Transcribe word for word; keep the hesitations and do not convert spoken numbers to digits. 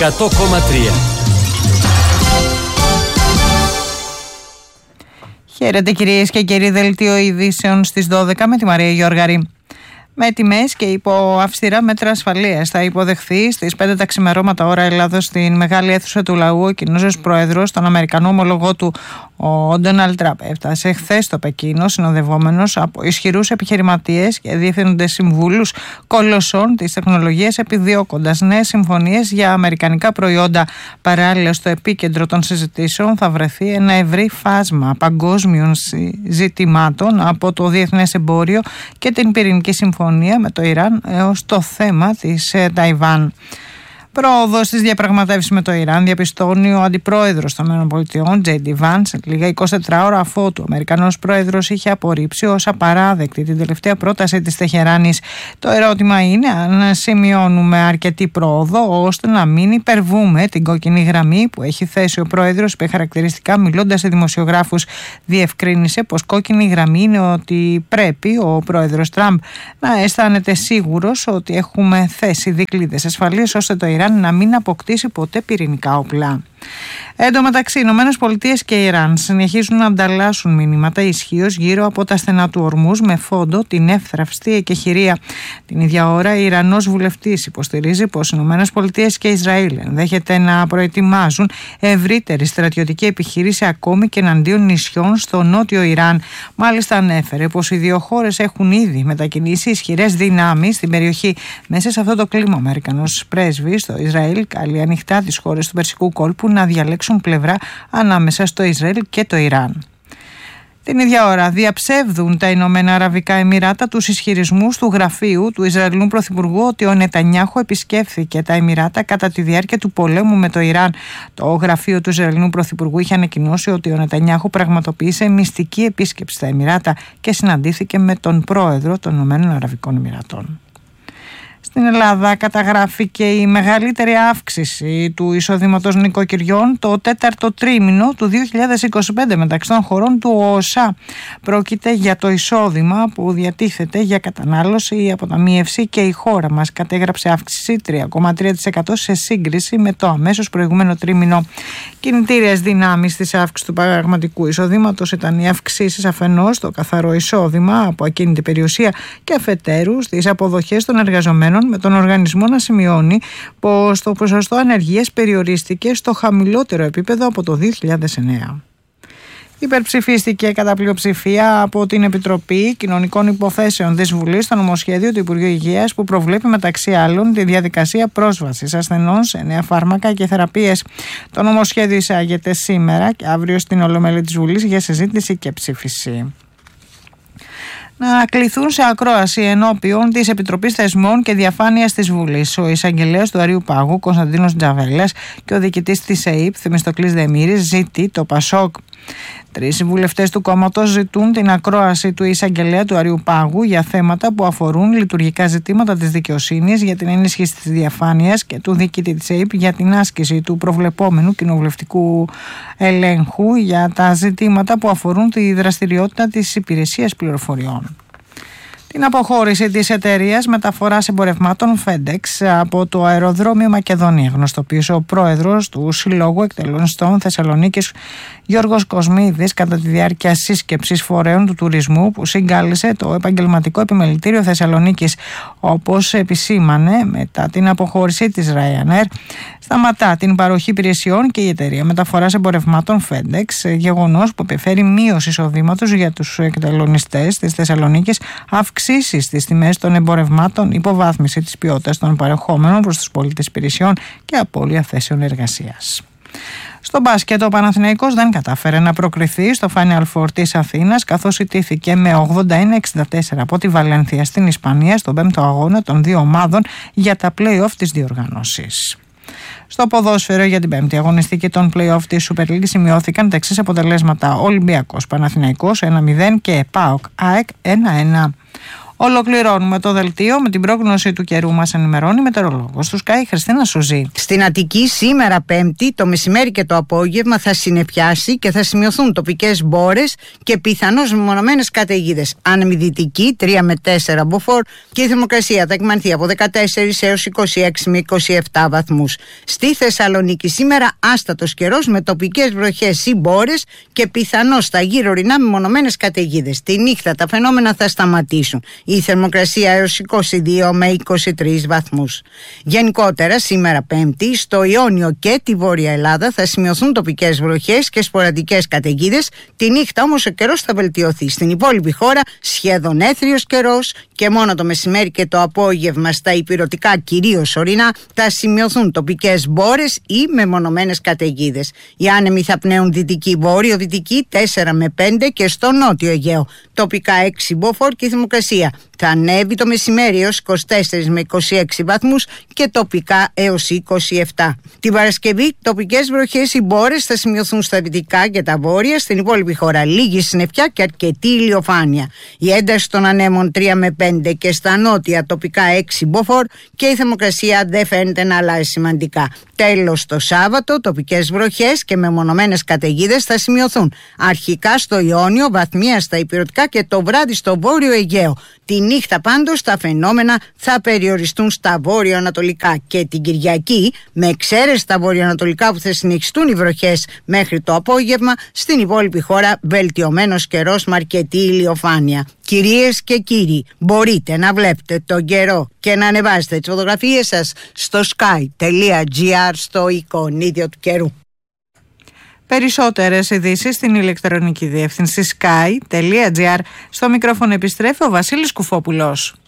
εκατό κόμμα τρία. Χαίρετε κυρίες και κύριοι, δελτίο ειδήσεων στις δώδεκα με τη Μαρία Γιώργαρη. Με τιμές και υπό αυστηρά μέτρα ασφαλείας θα υποδεχθεί στις πέντε τα ξημερώματα ώρα Ελλάδος στην μεγάλη αίθουσα του λαού ο Κινέζος Πρόεδρος, τον Αμερικανό ομολογό του, ο Ντόναλντ Τραμπ. Έφτασε χθες στο Πεκίνο συνοδευόμενος από ισχυρούς επιχειρηματίες και διευθύνοντες συμβούλους κολοσσών της τεχνολογίας, επιδιώκοντας νέες συμφωνίες για αμερικανικά προϊόντα. Παράλληλα, στο επίκεντρο των συζητήσεων θα βρεθεί ένα ευρύ φάσμα παγκόσμιων ζητημάτων, από το διεθνές εμπόριο και την πυρηνική συμφωνία με το Ιράν έως το θέμα της Ταϊβάν. Πρόοδο στις διαπραγματεύσεις με το Ιράν διαπιστώνει ο αντιπρόεδρος των ΗΠΑ, Τζέι Ντι Βάνς, λίγα εικοσιτέσσερις ώρα αφότου ο Αμερικανός πρόεδρος είχε απορρίψει ως απαράδεκτη την τελευταία πρόταση της Τεχεράνης. Το ερώτημα είναι αν σημειώνουμε αρκετή πρόοδο ώστε να μην υπερβούμε την κόκκινη γραμμή που έχει θέσει ο πρόεδρος, που χαρακτηριστικά μιλώντας σε δημοσιογράφους διευκρίνησε πως κόκκινη γραμμή είναι ότι πρέπει ο πρόεδρος Τραμπ να αισθάνεται σίγουρος ότι έχουμε θέσει δικλείδες ασφαλείας ώστε το Ιράν να μην αποκτήσει ποτέ πυρηνικά όπλα. Εν τω μεταξύ, οι Ηνωμένες Πολιτείες και Ιράν συνεχίζουν να ανταλλάσσουν μηνύματα ισχύως γύρω από τα στενά του Ορμούζ με φόντο την εύθραυστη εκεχηρία. Την ίδια ώρα, η Ιρανός βουλευτής υποστηρίζει πως οι Ηνωμένες Πολιτείες και Ισραήλ ενδέχεται να προετοιμάζουν ευρύτερη στρατιωτική επιχείρηση ακόμη και εναντίον νησιών στο νότιο Ιράν. Μάλιστα, ανέφερε πως οι δύο χώρες έχουν ήδη μετακινήσει ισχυρές δυνάμεις στην περιοχή. Μέσα σε αυτό το κλίμα, ο Αμερικανός πρέσβης στο Ισραήλ καλεί ανοιχτά τις χώρες του Περσικού κόλπου να διαλέξουν πλευρά ανάμεσα στο Ισραήλ και το Ιράν. Την ίδια ώρα διαψεύδουν τα Ηνωμένα Αραβικά Εμιράτα τους ισχυρισμούς του γραφείου του Ισραηλινού Πρωθυπουργού ότι ο Νετανιάχου επισκέφθηκε τα Εμιράτα κατά τη διάρκεια του πολέμου με το Ιράν. Το γραφείο του Ισραηλινού Πρωθυπουργού είχε ανακοινώσει ότι ο Νετανιάχου πραγματοποίησε μυστική επίσκεψη στα Εμιράτα και συναντήθηκε με τον πρόεδρο των Ηνωμένων Αραβικών Εμιρατών. Στην Ελλάδα καταγράφηκε η μεγαλύτερη αύξηση του εισοδήματος νοικοκυριών το τέταρτο τρίμηνο του δύο χιλιάδες είκοσι πέντε μεταξύ των χωρών του ΟΣΑ. Πρόκειται για το εισόδημα που διατίθεται για κατανάλωση ή αποταμίευση και η χώρα μας κατέγραψε αύξηση τρία κόμμα τρία τοις εκατό σε σύγκριση με το αμέσως προηγούμενο τρίμηνο. Κινητήριες δυνάμεις της αύξησης του πραγματικού εισοδήματος ήταν οι αυξήσεις αφενός στο καθαρό εισόδημα από ακίνητη περιουσία και αφετέρου στις αποδοχές των εργαζομένων, με τον οργανισμό να σημειώνει πως το ποσοστό ανεργίας περιορίστηκε στο χαμηλότερο επίπεδο από το δύο χιλιάδες εννέα. Υπερψηφίστηκε κατά πλειοψηφία από την Επιτροπή Κοινωνικών Υποθέσεων της Βουλής το νομοσχέδιο του Υπουργείου Υγείας που προβλέπει μεταξύ άλλων τη διαδικασία πρόσβασης ασθενών σε νέα φάρμακα και θεραπείες. Το νομοσχέδιο εισάγεται σήμερα και αύριο στην Ολομέλεια της Βουλής για συζήτηση και ψήφιση. Να κληθούν σε ακρόαση ενώπιον της Επιτροπής Θεσμών και Διαφάνειας της Βουλής ο εισαγγελέας του Αριού Πάγου Κωνσταντίνος Τζαβέλας και ο διοικητής της ΕΥΠ Θεμιστοκλής Δεμήρης ζητεί το ΠΑΣΟΚ. Τρεις βουλευτές του κόμματος ζητούν την ακρόαση του εισαγγελέα του Αριού Πάγου για θέματα που αφορούν λειτουργικά ζητήματα της δικαιοσύνης, για την ενίσχυση της διαφάνειας και του διοικητή της ΕΥΠ για την άσκηση του προβλεπόμενου κοινοβουλευτικού ελέγχου για τα ζητήματα που αφορούν τη δραστηριότητα της υπηρεσίας πληροφοριών. Την αποχώρηση της εταιρείας μεταφοράς εμπορευμάτων FedEx από το αεροδρόμιο Μακεδονία γνωστοποίησε ο πρόεδρος του Συλλόγου Εκτελωνιστών Θεσσαλονίκης Γιώργος Κοσμίδης κατά τη διάρκεια σύσκεψης φορέων του τουρισμού που συγκάλεσε το Επαγγελματικό Επιμελητήριο Θεσσαλονίκης. Όπως επισήμανε, μετά την αποχώρηση της Ryanair σταματά την παροχή υπηρεσιών και η εταιρεία μεταφοράς εμπορευμάτων FedEx, γεγονός που επιφέρει μείωση εισοδήματος για τους εκτελωνιστές της Θεσσαλονίκης, αυξήσεις στις τιμές των εμπορευμάτων, υποβάθμιση της ποιότητας των παρεχόμενων προς τους πολίτες υπηρεσιών και απώλεια θέσεων εργασίας. Στο μπάσκετ, ο Παναθηναϊκός δεν κατάφερε να προκριθεί στο Final Four της Αθήνας, καθώς ιτήθηκε με ογδόντα ένα εξήντα τέσσερα από τη Βαλένθια στην Ισπανία στον πέμπτο αγώνα των δύο ομάδων για τα play-off της διοργάνωσης. Στο ποδόσφαιρο για την πέμπτη αγωνιστική των play-off της Super League σημειώθηκαν τα εξής αποτελέσματα: Ολυμπιακός Παναθηναϊκός ένα μηδέν και ΠΑΟΚ ΑΕΚ ένα ένα. Ολοκληρώνουμε το δελτίο με την πρόγνωση του καιρού. Μας ενημερώνει η μετεωρολόγος του Sky, Χριστίνα Σουζή. Στην Αττική σήμερα Πέμπτη, το μεσημέρι και το απόγευμα θα συννεφιάσει και θα σημειωθούν τοπικές μπόρες και πιθανώς μεμονωμένες καταιγίδες. Άνεμη δυτική τρία με τέσσερα μποφόρ και η θερμοκρασία θα εκμανθεί από δεκατέσσερα έως είκοσι έξι με είκοσι επτά βαθμούς. Στη Θεσσαλονίκη σήμερα άστατος καιρός με τοπικές βροχές ή μπόρες και πιθανώς στα γύρω ορεινά μεμονωμένες καταιγίδες. Τη νύχτα τα φαινόμενα θα σταματήσουν. Η θερμοκρασία έως είκοσι δύο με είκοσι τρεις βαθμούς. Γενικότερα σήμερα Πέμπτη στο Ιόνιο και τη Βόρεια Ελλάδα θα σημειωθούν τοπικές βροχές και σποραδικές καταιγίδες. Τη νύχτα όμως ο καιρός θα βελτιωθεί. Στην υπόλοιπη χώρα σχεδόν έθριος καιρός και μόνο το μεσημέρι και το απόγευμα στα ηπειρωτικά κυρίως ορεινά θα σημειωθούν τοπικές μπόρες ή μεμονωμένες καταιγίδες. Οι άνεμοι θα πνέουν δυτική βόρειο-δυτική τέσσερα με πέντε και στο νότιο Αιγαίο τοπικά έξι μποφόρ και η θερμοκρασία θα ανέβει το μεσημέρι έως είκοσι τέσσερα με είκοσι έξι βαθμούς και τοπικά έως είκοσι επτά. Την Παρασκευή τοπικές βροχές ή μπόρες θα σημειωθούν στα δυτικά και τα βόρεια, στην υπόλοιπη χώρα λίγη συννεφιά και αρκετή ηλιοφάνεια. Η ένταση των ανέμων τρία με πέντε και στα νότια τοπικά έξι μποφόρ και η θερμοκρασία δεν φαίνεται να αλλάζει σημαντικά. Τέλος, το Σάββατο τοπικές βροχές και μεμονωμένες καταιγίδες θα σημειωθούν αρχικά στο Ιόνιο, βαθμία στα ηπειρωτικά και το βράδυ στο βόρειο Αιγαίο. Τη νύχτα πάντως τα φαινόμενα θα περιοριστούν στα βόρειο-ανατολικά και την Κυριακή, με εξαίρεση στα βόρειο-ανατολικά που θα συνεχιστούν οι βροχές μέχρι το απόγευμα, στην υπόλοιπη χώρα βελτιωμένος καιρός με αρκετή ηλιοφάνεια. Κυρίες και κύριοι, μπορείτε να βλέπετε τον καιρό και να ανεβάσετε τις φωτογραφίες σας στο sky τελεία gr στο εικονίδιο του καιρού. Περισσότερες ειδήσεις στην ηλεκτρονική διεύθυνση sky τελεία gr. Στο μικρόφωνο επιστρέφει ο Βασίλης Κουφόπουλος.